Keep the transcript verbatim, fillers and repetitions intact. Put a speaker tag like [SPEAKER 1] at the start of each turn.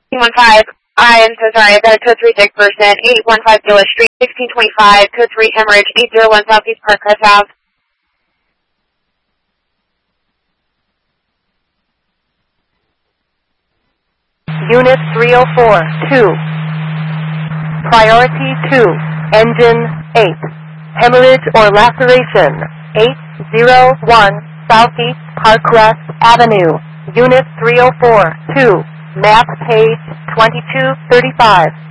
[SPEAKER 1] eight one five. I am so sorry. I've got a code three sick person. eight one five Gillis Street, sixteen twenty-five. Code three hemorrhage. eight zero one Southeast Parkcrest Ave.
[SPEAKER 2] Unit three oh four, two. Priority two. Engine eight. Hemorrhage or laceration. eight zero one Southeast Parkcrest Avenue. Unit three oh four, two. Map page twenty-two thirty-five.